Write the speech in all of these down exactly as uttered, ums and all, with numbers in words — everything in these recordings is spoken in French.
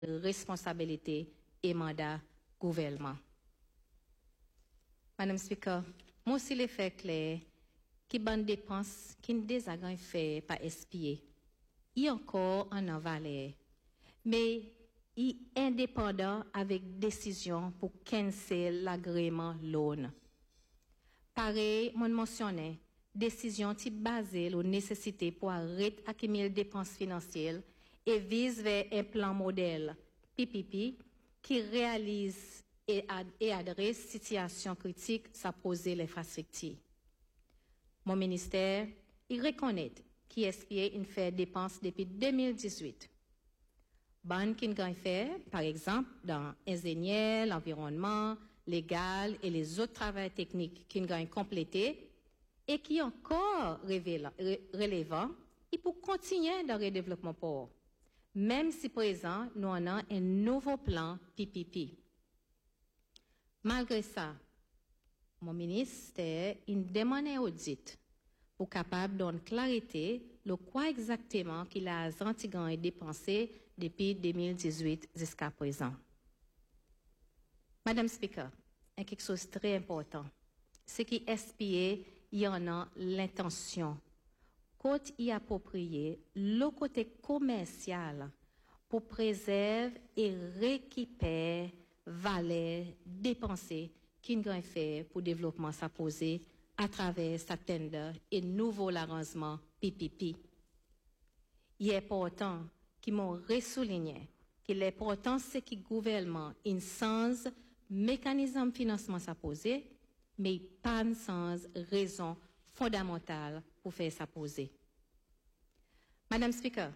responsabilité et mandat gouvernement. Madame Speaker, moi aussi les faits clairs qui bonne dépenses qui ne désagrément fait par S P A. Il y a encore un envalet, mais il est indépendant avec décision pour cancel l'agrément loan. Pareil, mon mentionné, décision qui basée aux nécessités pour arrêter accumuler dépenses financières et vise vers un plan modèle P P P qui réalise et, ad, et adresse situation critique ça poser l'infrastructure. Mon ministère, il reconnaît qu'il S P A une fait dépenses depuis deux mille dix-huit. Ban qui gagne fait, par exemple, dans ingénieur, l'environnement, légal et les autres travaux techniques qui gagnent complété et qui encore relevant, et pour continuer dans le développement pour. Même si présent, nous en avons un nouveau plan P P P. Malgré ça, mon ministère, il demande un audit pour capable de donner clarité le quoi exactement qu'il a Zantigan dépensé depuis deux mille dix-huit jusqu'à présent. Madame Speaker, il y a quelque chose de très important. C'est qu'il S P A, il y en a l'intention, quand il approprié le côté commercial pour préserver et récupérer valeur dépensée qu'il a fait pour développement s'apposer à travers sa tender et nouveau l'arrangement P P P. Il est important qu'ils m'ont ressouligné que l'important c'est que le gouvernement ait sans mécanisme de financement s'apposer, mais pas sans raison fondamentale pour faire s'apposer. Madame Speaker,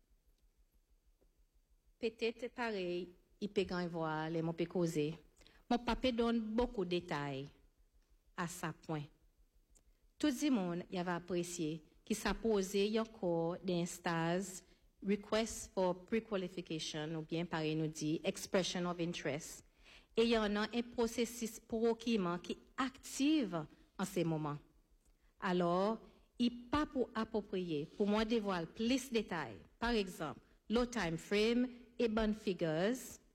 peut-être pareil, il peut gagner voir les mots peut causer. Mon papa donne beaucoup de détails à sa point. Tout le monde y avait apprécié qu'il s'apposait encore d'un stage request for pre-qualification ou bien pareil nous dit expression of interest. Et il y en a un processus pour requérement qui active en ces moments. Alors, il pas pour approprier, pour moi dévoiler plus de détails. Par exemple, low time frame et bonnes figures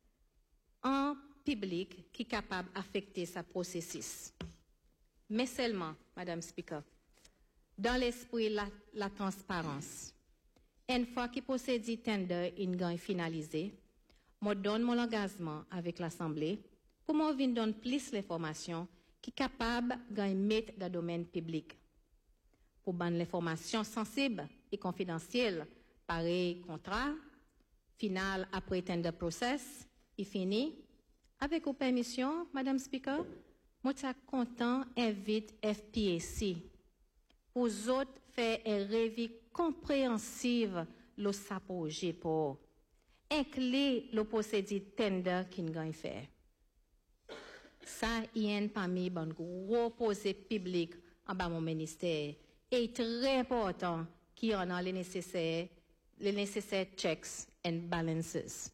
en public qui est capable d'affecter ce processus. Mais seulement, Madame Speaker, dans l'esprit de la, la transparence, une fois que le procédé tender est finalisé, je donne mon engagement avec l'Assemblée pour moi venir donner plus d'informations qui est capable de mettre dans le domaine public. Pour donner l'information sensible et confidentielle, pareil contrat, final après tender process, et fini. Avec vos permissions, Madame Speaker, moi suis content invite F P A C pour autres faire un revue compréhensive le sapogé pour inclure le procédé tender qu'il gagne faire. Ça, il y a parmi bon gros posé public en bas mon ministère et très important qu'il y en a les nécessaires, les nécessaires checks and balances.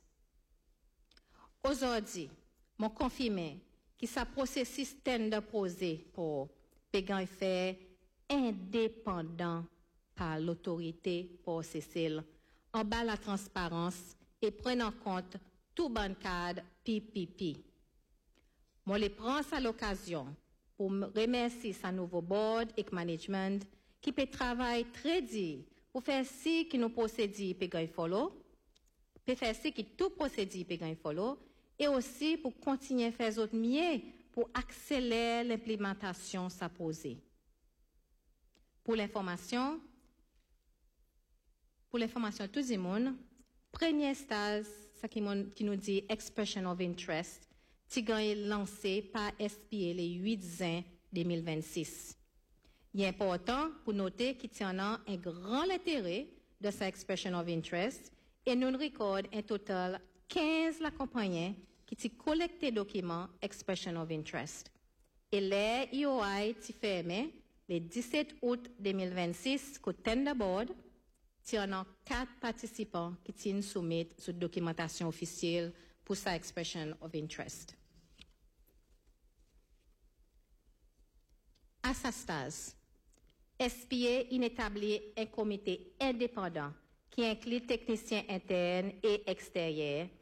Aujourd'hui, mon confirmé que ce processus tender posé pour pégan faire indépendant par l'autorité pour Cécile en bas la transparence et prendre en compte tout bon cadre P P P. Moi, les prends à l'occasion pour remercier sa nouveau board et management qui peut travailler très dur pour faire si que nos procédures peuvent follow, pour faire si que tout procédure peuvent follow, et aussi pour continuer à faire autres mieux pour accélérer l'implémentation supposée. Pour l'information, pour l'information de tout le monde, premier stage, ça qui, qui nous dit expression of interest, qui est lancé par S P A le huit juin deux mille vingt-six. Il est important pour noter qu'il y en a un grand intérêt de cette expression of interest et nous recordons un total quinze la compagnie qui ont collecté documents expression of interest. Et les I O I qui fermé le dix-sept août deux mille vingt-six au Tender Board, il y en a quatre participants qui ont soumis cette documentation officielle pour sa expression of interest. À ce stade, S P A établit un comité indépendant qui inclut techniciens internes et extérieurs